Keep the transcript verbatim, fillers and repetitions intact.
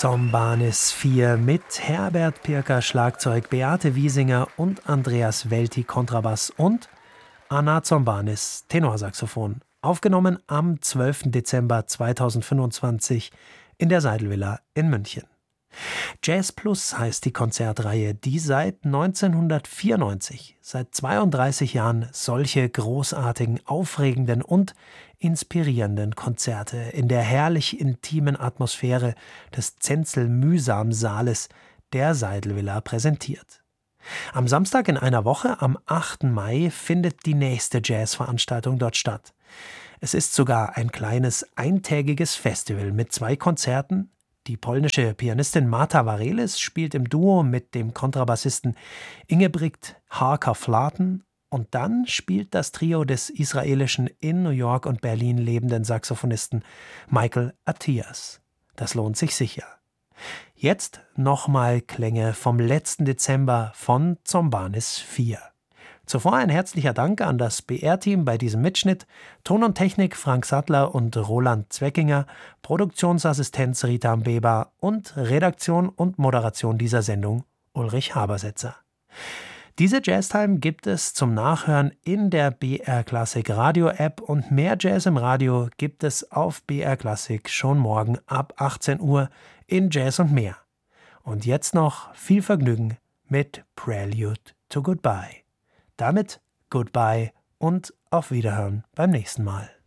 Zombanis vier mit Herbert Pirker Schlagzeug, Beate Wiesinger und Andreas Welti Kontrabass und Anna Zombanis Tenorsaxophon. Aufgenommen am zwölften Dezember zweitausendfünfundzwanzig in der Seidelvilla in München. Jazz Plus heißt die Konzertreihe, die seit neunzehnhundertvierundneunzig, seit zweiunddreißig Jahren solche großartigen, aufregenden und inspirierenden Konzerte in der herrlich intimen Atmosphäre des Zenzel-Mühsam-Saales der Seidelvilla präsentiert. Am Samstag in einer Woche, am achten Mai, findet die nächste Jazzveranstaltung dort statt. Es ist sogar ein kleines eintägiges Festival mit zwei Konzerten. Die polnische Pianistin Marta Varelis spielt im Duo mit dem Kontrabassisten Ingebrigt Harker-Flaten und dann spielt das Trio des israelischen in New York und Berlin lebenden Saxophonisten Michael Attias. Das lohnt sich sicher. Jetzt nochmal Klänge vom letzten Dezember von Zombanis vier. Zuvor ein herzlicher Dank an das B R-Team bei diesem Mitschnitt, Ton und Technik Frank Sattler und Roland Zweckinger, Produktionsassistenz Rita Ambeba und Redaktion und Moderation dieser Sendung Ulrich Habersetzer. Diese Jazztime gibt es zum Nachhören in der B R Classic Radio App und mehr Jazz im Radio gibt es auf B R Classic schon morgen ab achtzehn Uhr in Jazz und mehr. Und jetzt noch viel Vergnügen mit Prelude to Goodbye. Damit Goodbye und auf Wiederhören beim nächsten Mal.